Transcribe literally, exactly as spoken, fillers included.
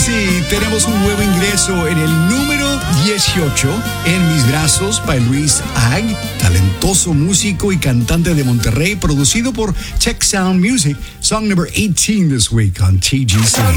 Sí, tenemos un nuevo ingreso en el número dieciocho. En mis brazos, by Luis Ag, talentoso músico y cantante de Monterrey, producido por Check Sound Music. Song number eighteen this week on T G C.